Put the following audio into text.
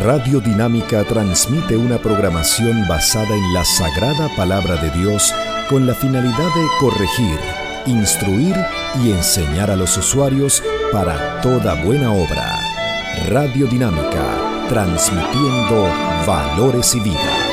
Radio Dinámica transmite una programación basada en la sagrada palabra de Dios con la finalidad de corregir, instruir y enseñar a los usuarios para toda buena obra. Radio Dinámica, transmitiendo valores y vida.